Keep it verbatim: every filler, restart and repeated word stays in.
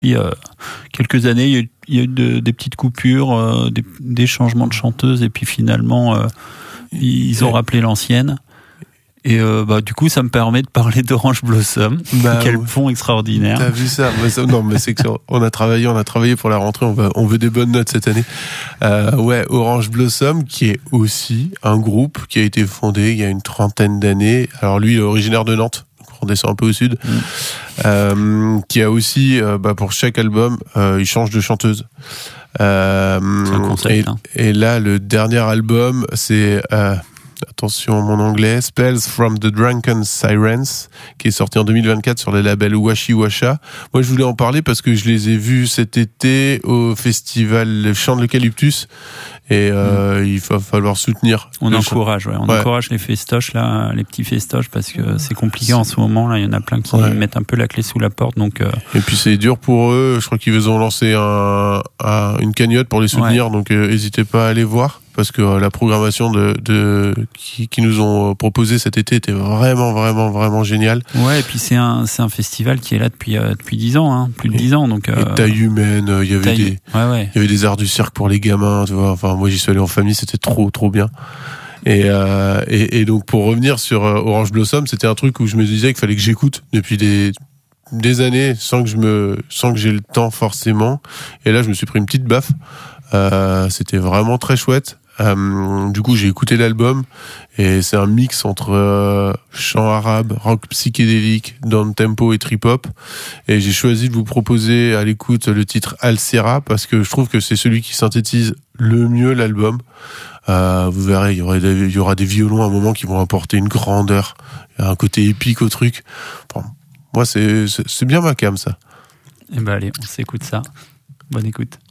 Il y a quelques années, il y a eu, il y a eu de, des petites coupures, euh, des, des changements de chanteuse, et puis finalement, euh, ils ont rappelé l'ancienne. Et euh, bah du coup, ça me permet de parler d'Orange Blossom. Bah, Quel ouais. pont extraordinaire. T'as vu ça, mais ça Non, mais c'est que on a travaillé, on a travaillé pour la rentrée. On, va, on veut des bonnes notes cette année. Euh, ouais, Orange Blossom, qui est aussi un groupe qui a été fondé il y a une trentaine d'années. Alors lui, il est originaire de Nantes. On descend un peu au sud, mmh. euh, qui a aussi, euh, bah, pour chaque album, euh, il change de chanteuse. Euh, c'est un concept, et, hein. et là, le dernier album, c'est, euh, attention mon anglais, Spells from the Drunken Sirens, qui est sorti en deux mille vingt-quatre sur le label Washi Washa. Moi, je voulais en parler parce que je les ai vus cet été au festival Chant de l'Eucalyptus. Et euh, mmh. il va falloir soutenir. On encourage, ouais. On ouais. encourage les festoches là, les petits festoches, parce que c'est compliqué c'est... en ce moment là. Il y en a plein qui ouais. mettent un peu la clé sous la porte, donc. Euh... Et puis c'est dur pour eux. Je crois qu'ils ont lancé un, un, une cagnotte pour les soutenir, ouais. donc n'hésitez euh, pas à aller voir, parce que euh, la programmation de, de qui, qui nous ont proposé cet été était vraiment, vraiment, vraiment géniale. Ouais, et puis c'est un, c'est un festival qui est là depuis euh, depuis dix ans, hein, plus de dix ans, donc. Euh... Et taille humaine, il euh, y avait taille... des, ouais, ouais. il y avait des arts du cirque pour les gamins, tu vois. Enfin, moi j'y suis allé en famille, c'était trop, trop bien. Et, euh, et, et donc pour revenir sur euh, Orange Blossom, c'était un truc où je me disais qu'il fallait que j'écoute depuis des des années sans que je me sans que j'ai le temps forcément. Et là, je me suis pris une petite baffe. Euh, c'était vraiment très chouette. Euh, du coup, j'ai écouté l'album et c'est un mix entre euh, chant arabe, rock psychédélique, down tempo et trip hop. Et j'ai choisi de vous proposer à l'écoute le titre Al Sierra parce que je trouve que c'est celui qui synthétise le mieux l'album. Euh, vous verrez, il y aura des, il y aura des violons à un moment qui vont apporter une grandeur, un côté épique au truc. Bon, moi, c'est, c'est, c'est bien ma cam, ça. Eh ben allez, on s'écoute ça. Bonne écoute.